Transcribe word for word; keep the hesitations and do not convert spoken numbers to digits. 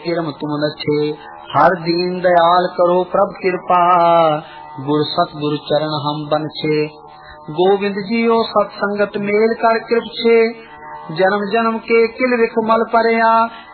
किरम तुम नछे हर दीन दयाल करो प्रभ कृपा गुर सतगुरु चरण हम बन छे गोविंद जियो सत्संगत मेल कर कृप छे जन्म जन्म के किल विख मल परया